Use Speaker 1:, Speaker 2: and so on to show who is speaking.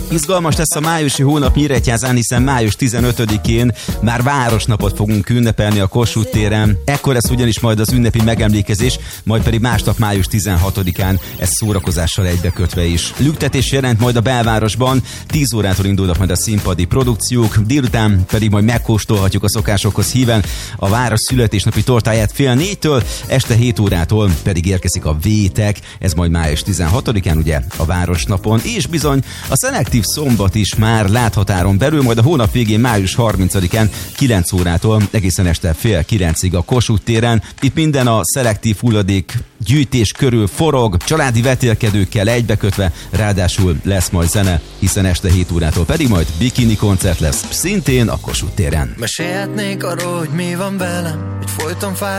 Speaker 1: Izgalmas lesz a májusi hónap Nyíregyházán, hiszen május 15-én már városnapot fogunk ünnepelni a Kossuth téren. Ekkor lesz ugyanis majd az ünnepi megemlékezés, majd pedig másnap május 16-án, ez szórakozással egybekötve is. Lüktetés jelent majd a belvárosban, 10 órától indulnak majd a színpadi produkciók, délután pedig majd megkóstolhatjuk a szokásokhoz híven a város születésnapi tortáját fél 4-től, este 7 órától pedig érkezik a Vétek, ez majd május 16-án ugye a városnapon, és bizony a szelektív szombat is már láthatáron belül, majd a hónap végén május 30-án 9 órától egészen este fél 9-ig a Kossuth téren. Itt minden a szelektív hulladék gyűjtés körül forog, családi vetélkedőkkel egybekötve, ráadásul lesz majd zene, hiszen este 7 órától pedig majd bikini koncert lesz, szintén a Kossuth téren.
Speaker 2: Mesélhetnék arról, hogy mi van velem, hogy folyton